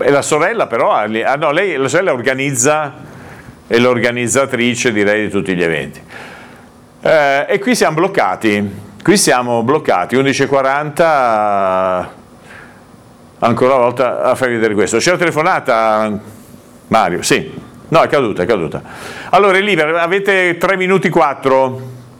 E la sorella però, no, lei, la sorella organizza, è l'organizzatrice direi di tutti gli eventi. E qui siamo bloccati, 11:40, ancora una volta a farvi vedere questo. C'è la telefonata, Mario? Sì, no, è caduta. Allora è libero, avete 3 minuti 4,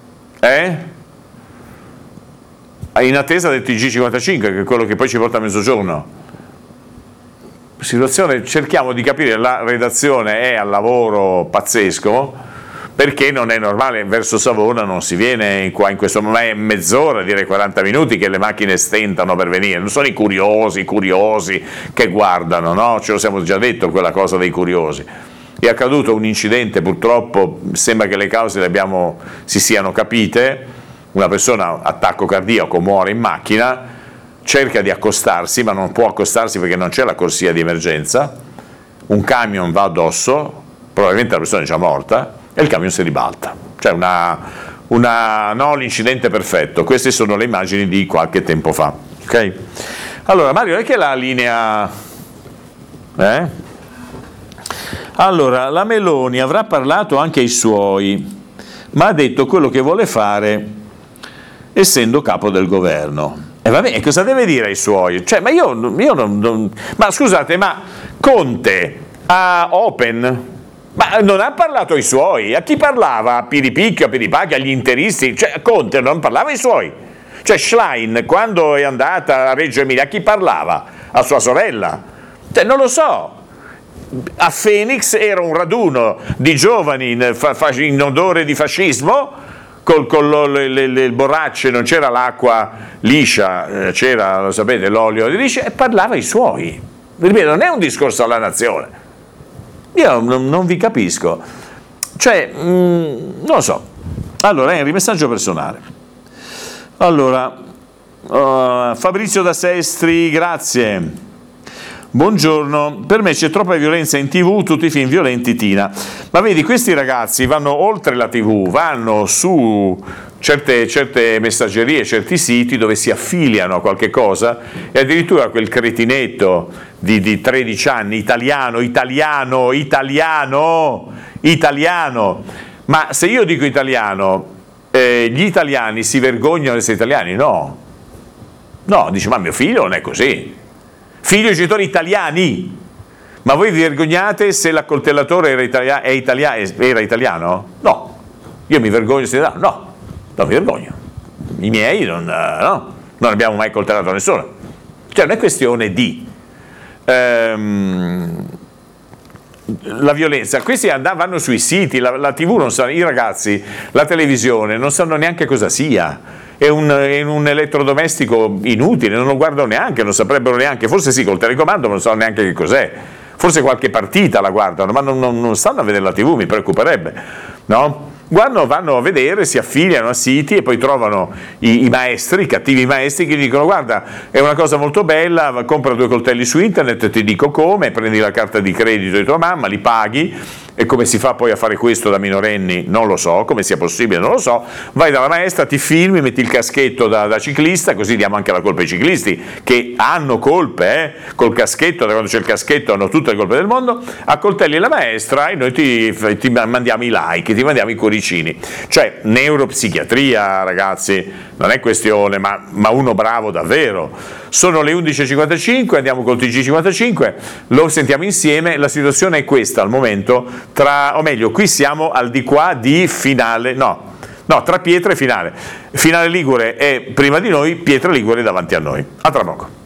in attesa del TG55, che è quello che poi ci porta a mezzogiorno. Situazione, cerchiamo di capire, la redazione è al lavoro pazzesco, perché non è normale, verso Savona non si viene qua in questo momento, è mezz'ora, direi 40 minuti che le macchine stentano per venire, non sono i curiosi che guardano, no? Ce lo siamo già detto, quella cosa dei curiosi. È accaduto un incidente, purtroppo sembra che le cause si siano capite, una persona attacco cardiaco muore in macchina, cerca di accostarsi ma non può accostarsi perché non c'è la corsia di emergenza, un camion va addosso, probabilmente la persona è già morta e il camion si ribalta, cioè no, l'incidente perfetto. Queste sono le immagini di qualche tempo fa, ok? Allora Mario, è che la linea allora la Meloni avrà parlato anche ai suoi, ma ha detto quello che vuole fare essendo capo del governo. E vabbè, cosa deve dire ai suoi? Cioè, ma io non ma scusate, ma Conte a Open, ma non ha parlato ai suoi? A chi parlava? A Piripicchio, a Piripacchi, agli interisti? Cioè, Conte non parlava ai suoi? Cioè, Schlein, quando è andata a Reggio Emilia, a chi parlava? A sua sorella? Cioè, non lo so. A Phoenix era un raduno di giovani in odore di fascismo, con le borracce, non c'era l'acqua liscia, c'era, lo sapete, l'olio di liscia, e parlava ai suoi. Ripeto, non è un discorso alla nazione. Io non vi capisco. Cioè, non lo so. Allora, Henry, messaggio personale. Allora, Fabrizio da Sestri, grazie. Buongiorno, per me c'è troppa violenza in TV, tutti i film violenti, Tina. Ma vedi, questi ragazzi vanno oltre la TV, vanno su certe messaggerie, certi siti dove si affiliano a qualche cosa, e addirittura quel cretinetto di 13 anni, italiano, ma se io dico italiano, gli italiani si vergognano di essere italiani? No, dice, ma mio figlio non è così. Figlio di genitori italiani, ma voi vi vergognate se l'accoltellatore era italiano? No, io mi vergogno se no, mi vergogno. I miei non abbiamo mai coltellato nessuno. Cioè non è questione di la violenza. Questi vanno sui siti, la TV non sa, i ragazzi, la televisione non sanno neanche cosa sia. È un elettrodomestico inutile, non lo guardano neanche, non saprebbero neanche, forse sì col telecomando, ma non sanno neanche che cos'è, forse qualche partita la guardano, ma non stanno a vedere la TV, mi preoccuperebbe, no? Vanno a vedere, si affiliano a siti e poi trovano i maestri, i cattivi maestri, che gli dicono: guarda, è una cosa molto bella, compra 2 coltelli su internet, ti dico come, prendi la carta di credito di tua mamma, li paghi. E come si fa poi a fare questo da minorenni? Non lo so, come sia possibile non lo so. Vai dalla maestra, ti filmi, metti il caschetto da ciclista, così diamo anche la colpa ai ciclisti, che hanno colpe, col caschetto, da quando c'è il caschetto hanno tutte le colpe del mondo, accoltelli la maestra e noi ti mandiamo i like, ti mandiamo i cuoricini. Cioè, neuropsichiatria, ragazzi, non è questione, ma uno bravo davvero. Sono le 11:55, andiamo col TG55, lo sentiamo insieme. La situazione è questa al momento, qui siamo al di qua di finale, tra Pietra e finale. Finale Ligure è prima di noi, Pietra Ligure è davanti a noi. A tra poco.